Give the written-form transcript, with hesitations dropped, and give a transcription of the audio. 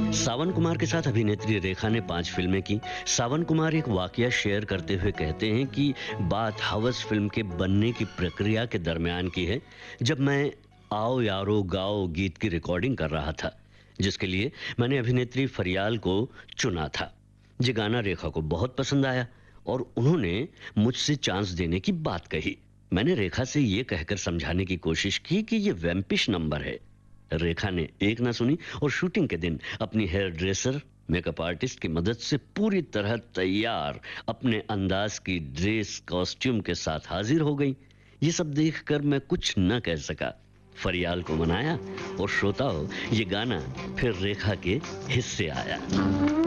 सावन कुमार के साथ अभिनेत्री रेखा ने 5 फिल्में की। सावन कुमार एक वाकया शेयर करते हुए कहते हैं कि बात हवस फिल्म के बनने की प्रक्रिया के दरमियान की है, जब मैं आओ यारो गाओ गीत की रिकॉर्डिंग कर रहा था, जिसके लिए मैंने अभिनेत्री फरियाल को चुना था। ये गाना रेखा को बहुत पसंद आया और उन्होंने मुझसे चांस देने की बात कही। मैंने रेखा से ये कहकर समझाने की कोशिश की कि ये वैम्पिश नंबर है। रेखा ने एक ना सुनी और शूटिंग के दिन अपनी हेयर ड्रेसर, मेकअप आर्टिस्ट की मदद से पूरी तरह तैयार अपने अंदाज की ड्रेस कॉस्ट्यूम के साथ हाजिर हो गई। ये सब देखकर मैं कुछ न कह सका। फरियाल को मनाया और श्रोताओं, ये गाना फिर रेखा के हिस्से आया।